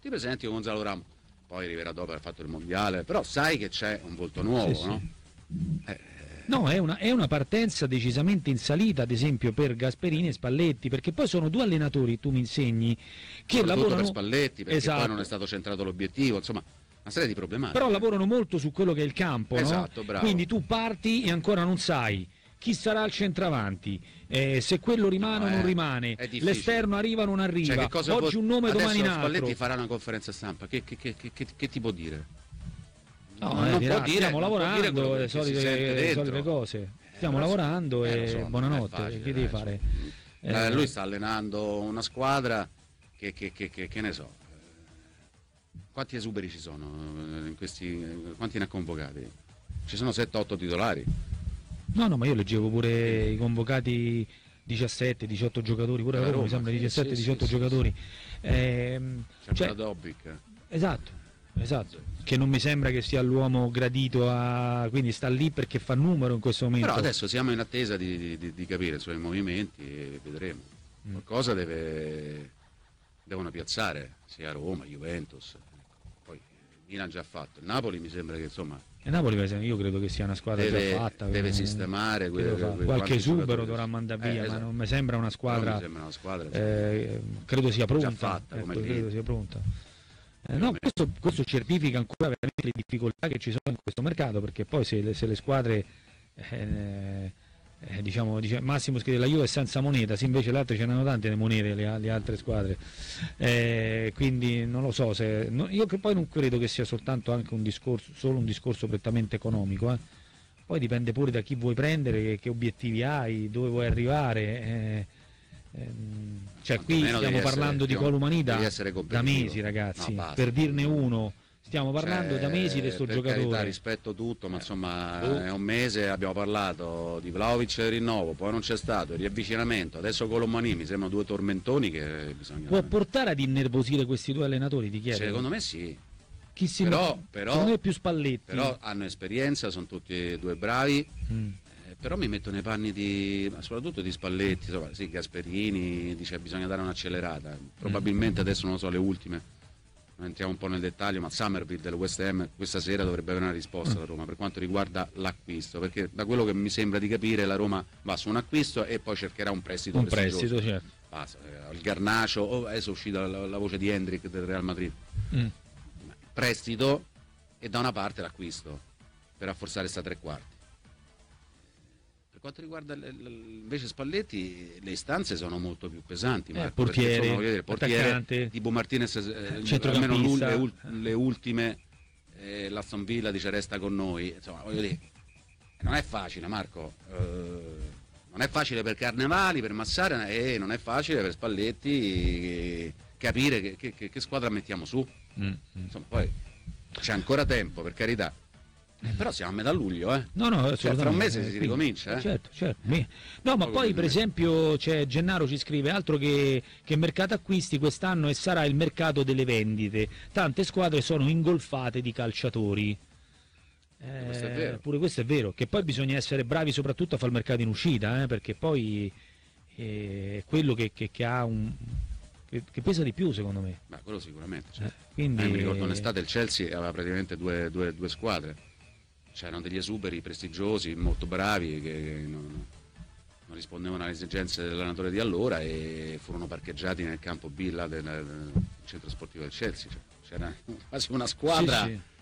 ti presenti con Gonzalo Ramos, poi arriverà dopo aver fatto il mondiale, però sai che c'è un volto nuovo, sì, no? No, è una partenza decisamente in salita, ad esempio per Gasperini e Spalletti, perché poi sono due allenatori, tu mi insegni, che lavorano per Spalletti, perché esatto. poi non è stato centrato l'obiettivo, insomma, una serie di problematiche. Però lavorano molto su quello che è il campo, esatto, no? bravo. Quindi tu parti e ancora non sai chi sarà il centravanti, se quello rimane o non rimane, l'esterno arriva o non arriva, cioè, che cosa oggi un nome, domani un altro. Spalletti farà una conferenza stampa, che ti può dire? No, non può dire, stiamo lavorando, le solite cose, stiamo lavorando e buonanotte, facile, che devi fare? Lui sta allenando una squadra che ne so, quanti esuberi ci sono in questi, quanti ne ha convocati? Ci sono 7-8 titolari. No, ma io leggevo pure i convocati 17-18 giocatori, pure a Roma mi sembra 17-18 giocatori. C'è Dobic. Esatto, che non mi sembra che sia l'uomo gradito quindi sta lì perché fa numero in questo momento. Però adesso siamo in attesa di capire i suoi movimenti e vedremo. Qualcosa devono piazzare, sia Roma, Juventus. Poi Milan già fatto. Il Napoli mi sembra che insomma. Il Napoli io credo che sia una squadra già fatta. Deve sistemare qualche esubero dovrà mandare via, ma non mi sembra una squadra. Credo sia pronta. Già fatta, credo sia pronta. No, questo certifica ancora veramente le difficoltà che ci sono in questo mercato, perché poi se le squadre diciamo Massimo scrive la Juve è senza moneta, se invece le altre ce n'hanno tante le monete, le altre squadre, quindi non lo so io che poi non credo che sia soltanto anche solo un discorso prettamente economico, poi dipende pure da chi vuoi prendere, che obiettivi hai, dove vuoi arrivare. Cioè qui stiamo parlando di Colomanida da mesi, ragazzi, no, per dirne uno, stiamo parlando da mesi di sto giocatore. Carità, rispetto tutto, ma insomma è un mese, abbiamo parlato di Vlahovic e rinnovo, poi non c'è stato il riavvicinamento, adesso Colomani mi sembrano due tormentoni che bisogna. Può portare ad innervosire questi due allenatori, ti chiedo? Secondo me sì. Però secondo me più Spalletti. Però hanno esperienza, sono tutti e due bravi. Però mi metto nei panni soprattutto di Spalletti, insomma, sì, Gasperini dice bisogna dare un'accelerata, probabilmente adesso non lo so, le ultime, non entriamo un po' nel dettaglio, ma Summerville del West Ham questa sera dovrebbe avere una risposta da Roma per quanto riguarda l'acquisto, perché da quello che mi sembra di capire la Roma va su un acquisto e poi cercherà un prestito. Certo. Il Garnacho, adesso è uscita la voce di Hendrik del Real Madrid, prestito e da una parte l'acquisto per rafforzare sta tre quarti. Per quanto riguarda invece Spalletti, le istanze sono molto più pesanti. Portiere, tipo Martinez, almeno le ultime, l'Aston Villa dice resta con noi. Insomma, voglio dire, non è facile, Marco. Non è facile per Carnevali, per Massara, e non è facile per Spalletti capire che squadra mettiamo su. Insomma, poi c'è ancora tempo, per carità. Però siamo a metà luglio, No, cioè, tra un mese si ricomincia, Certo. No, ma poi per esempio Gennaro ci scrive altro che mercato acquisti quest'anno e sarà il mercato delle vendite. Tante squadre sono ingolfate di calciatori. Questo è vero. Pure questo è vero, che poi bisogna essere bravi soprattutto a fare il mercato in uscita, perché poi è quello che ha che pesa di più, secondo me. Ma quello sicuramente, certo. Quindi mi ricordo un'estate il Chelsea aveva praticamente due squadre. C'erano degli esuberi prestigiosi, molto bravi, che non rispondevano alle esigenze dell'allenatore di allora e furono parcheggiati nel campo B là del centro sportivo del Chelsea. C'era quasi una squadra,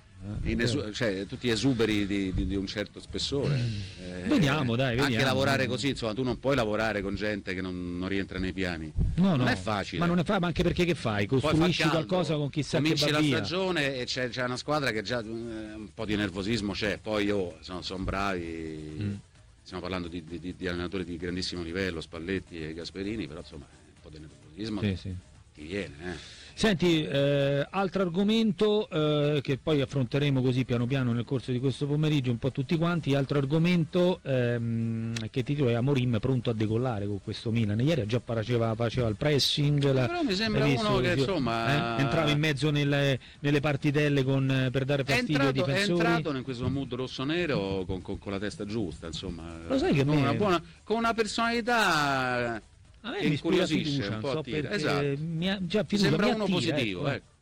cioè, tutti esuberi di un certo spessore. Vediamo. Anche lavorare così, insomma, tu non puoi lavorare con gente che non rientra nei po' non è facile. Ma non è facile, ma anche perché che fai? Costruisci qualcosa con chissà che cominci la stagione e c'è una squadra che già un po' di nervosismo c'è, poi sono bravi, stiamo parlando di allenatori di grandissimo livello, Spalletti e Gasperini, però insomma un po' di nervosismo ti viene. Senti, altro argomento che poi affronteremo così piano piano nel corso di questo pomeriggio un po' tutti quanti, altro argomento che titolo è Amorim pronto a decollare con questo Milan. Ieri già faceva il pressing, però mi sembra uno che insomma entrava in mezzo nelle partitelle per dare fastidio ai difensori. È entrato in questo mood rossonero con la testa giusta, insomma, lo sai che con una personalità a me mi incuriosisce un po', esatto. Mi sembra uno positivo, ecco.